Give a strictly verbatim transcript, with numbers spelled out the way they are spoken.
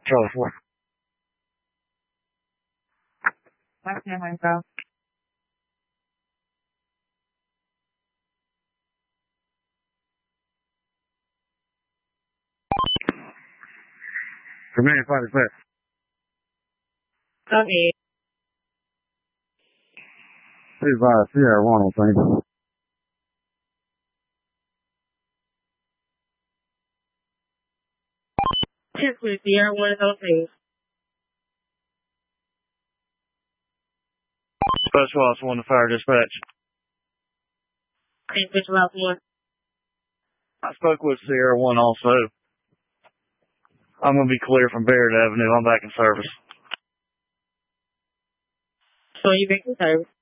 Charlie four. Last name, info. Command five six. Okay. Please uh, Sierra one on scene. Yes, please. Sierra one is on scene. Specialized one to fire dispatch. Okay, Specialized one. I spoke with Sierra one also. I'm going to be clear from Barrett Avenue. I'm back in service. So you back in service.